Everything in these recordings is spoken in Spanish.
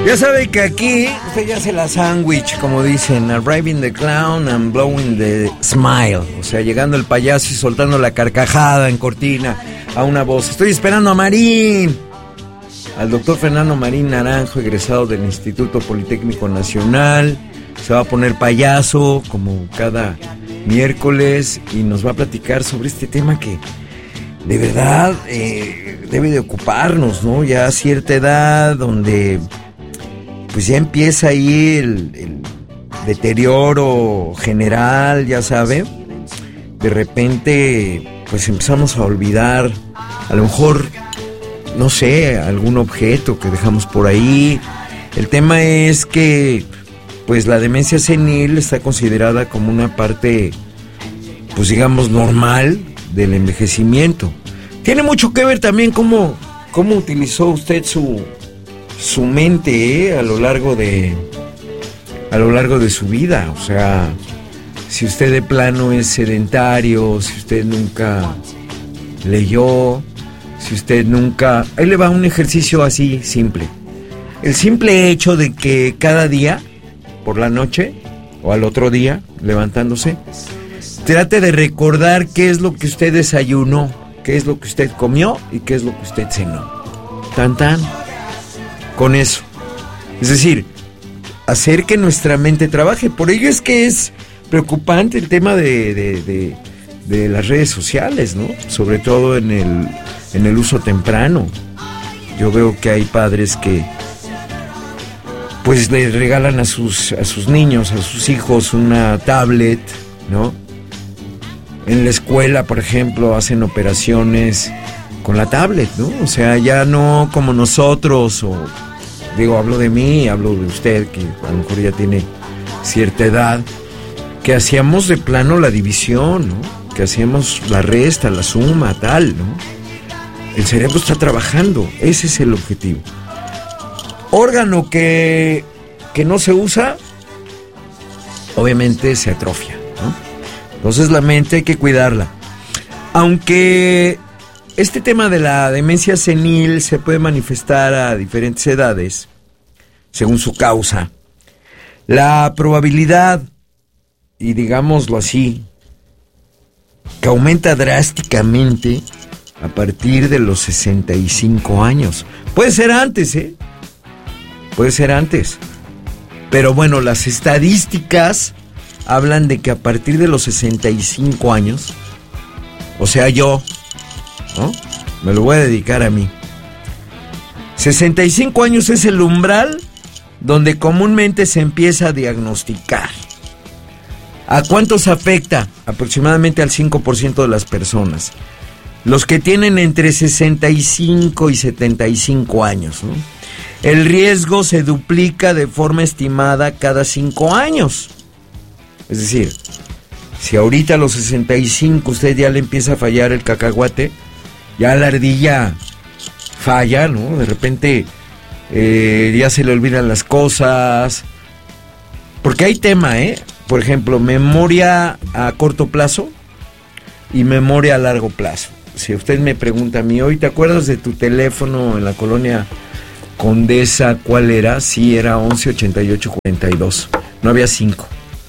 Ya sabe que aquí usted ya hace la sándwich, como dicen, arriving the clown and blowing the smile. O sea, llegando el payaso y soltando la carcajada en cortina a una voz. Estoy esperando a Marín, al doctor Fernando Marín Naranjo, egresado del Instituto Politécnico Nacional. Se va a poner payaso como cada miércoles y nos va a platicar sobre este tema que de verdad debe de ocuparnos, ¿no? Ya a cierta edad donde pues ya empieza ahí el deterioro general, ya sabe. De repente pues empezamos a olvidar a lo mejor, no sé, algún objeto que dejamos por ahí. El tema es que pues la demencia senil está considerada como una parte, pues digamos, normal del envejecimiento. Tiene mucho que ver también cómo utilizó usted su mente a lo largo de su vida. O sea, si usted de plano es sedentario, si usted nunca leyó, si usted nunca... Ahí le va un ejercicio así simple. El simple hecho de que cada día, por la noche o al otro día, levantándose, trate de recordar qué es lo que usted desayunó, qué es lo que usted comió y qué es lo que usted cenó. Tan tan. Con eso. Es decir, hacer que nuestra mente trabaje. Por ello es que es preocupante el tema de las redes sociales, ¿no? Sobre todo en el uso temprano. Yo veo que hay padres que pues le regalan a sus niños, a sus hijos una tablet, ¿no? En la escuela, por ejemplo, hacen operaciones con la tablet, ¿no? O sea, ya no como nosotros, o digo, hablo de mí, hablo de usted, que a lo mejor ya tiene cierta edad, que hacíamos de plano la división, ¿no? Que hacíamos la resta, la suma, tal, ¿no? El cerebro está trabajando, ese es el objetivo. Órgano que no se usa, obviamente se atrofia, ¿no? Entonces la mente hay que cuidarla. Aunque este tema de la demencia senil se puede manifestar a diferentes edades, según su causa, la probabilidad, y digámoslo así, que aumenta drásticamente a partir de los 65 años. Puede ser antes, puede ser antes. Pero bueno, las estadísticas hablan de que a partir de los 65 años, o sea, yo, ¿no? Me lo voy a dedicar a mí. 65 años es el umbral donde comúnmente se empieza a diagnosticar. ¿A cuántos afecta? Aproximadamente al 5% de las personas. Los que tienen entre 65 y 75 años, ¿no? El riesgo se duplica de forma estimada cada 5 años. Es decir, si ahorita a los 65 usted ya le empieza a fallar el cacahuate, ya la ardilla falla, ¿no? De repente ya se le olvidan las cosas. Porque hay tema, por ejemplo, memoria a corto plazo y memoria a largo plazo. Si usted me pregunta a mí, hoy, ¿te acuerdas de tu teléfono en la colonia Condesa? ¿Cuál era? Sí, era 118842. No había 5.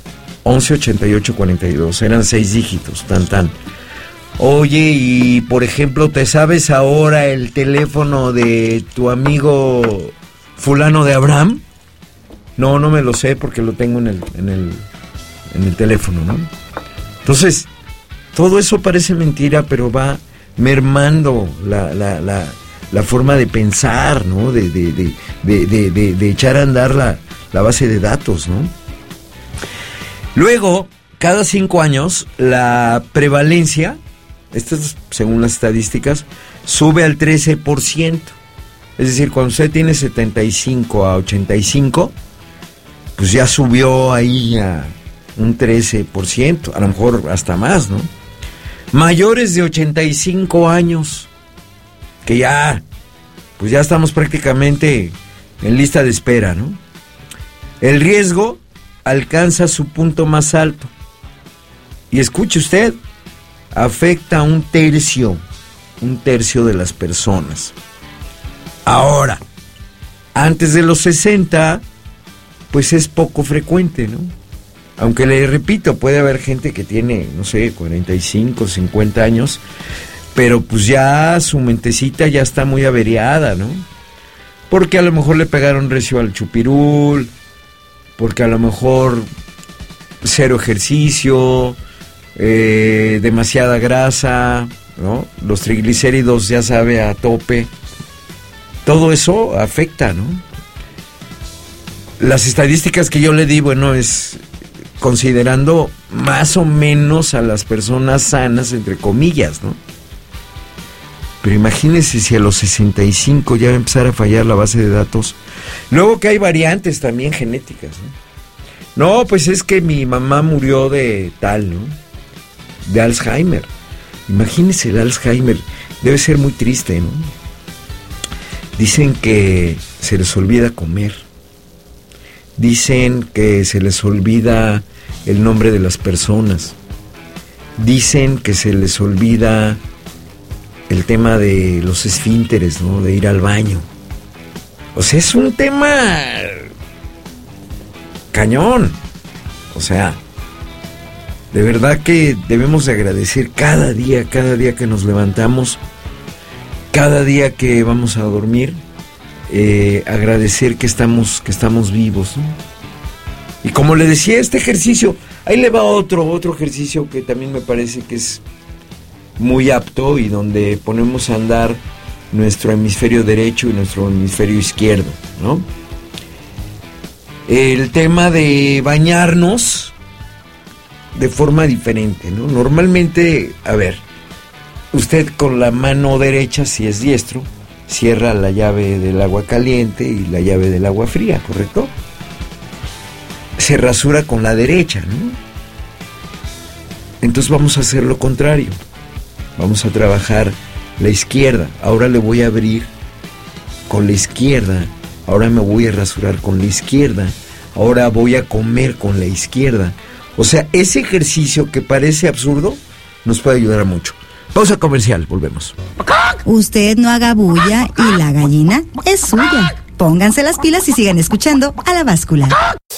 118842. Eran 6 dígitos, tan. Oye, y por ejemplo, ¿te sabes ahora el teléfono de tu amigo fulano de Abraham? No me lo sé porque lo tengo en el teléfono, ¿no? Entonces, todo eso parece mentira, pero va mermando la forma de pensar, ¿no? De echar a andar la base de datos, ¿no? Luego, cada 5 años, la prevalencia, esto es según las estadísticas, sube al 13%. Es decir, cuando usted tiene 75 a 85, pues ya subió ahí a un 13%, a lo mejor hasta más, ¿no? Mayores de 85 años, que ya, pues ya estamos prácticamente en lista de espera, ¿no? El riesgo alcanza su punto más alto. Y escuche usted, afecta a un tercio de las personas. Ahora, Antes de los 60, pues es poco frecuente, ¿no? Aunque le repito, puede haber gente que tiene, no sé, 45, 50 años, pero pues ya su mentecita ya está muy averiada, ¿no? Porque a lo mejor le pegaron recio al chupirul, porque a lo mejor cero ejercicio, demasiada grasa, ¿no? Los triglicéridos, ya sabe, a tope. Todo eso afecta, ¿no? Las estadísticas que yo le di, bueno, es considerando más o menos a las personas sanas, entre comillas, ¿no? Pero imagínense si a los 65 ya va a empezar a fallar la base de datos. Luego que hay variantes también genéticas, ¿no? No, pues es que mi mamá murió de tal, ¿no? De Alzheimer. Imagínense el Alzheimer. Debe ser muy triste, ¿no? Dicen que se les olvida comer. Dicen que se les olvida el nombre de las personas. Dicen que se les olvida el tema de los esfínteres, ¿no? De ir al baño. O sea, es un tema cañón. O sea, de verdad que debemos de agradecer cada día que nos levantamos, cada día que vamos a dormir, agradecer que estamos vivos, ¿no? Y como le decía, este ejercicio, ahí le va otro ejercicio que también me parece que es muy apto y donde ponemos a andar nuestro hemisferio derecho y nuestro hemisferio izquierdo, ¿no? El tema de bañarnos de forma diferente, ¿no? Normalmente, a ver, usted con la mano derecha, si es diestro, cierra la llave del agua caliente y la llave del agua fría, ¿correcto? Se rasura con la derecha, ¿no? Entonces vamos a hacer lo contrario. Vamos a trabajar la izquierda. Ahora le voy a abrir con la izquierda. Ahora me voy a rasurar con la izquierda. Ahora voy a comer con la izquierda. O sea, ese ejercicio que parece absurdo nos puede ayudar mucho. Pausa comercial, volvemos. Usted no haga bulla y la gallina es suya. Pónganse las pilas y sigan escuchando a La Báscula.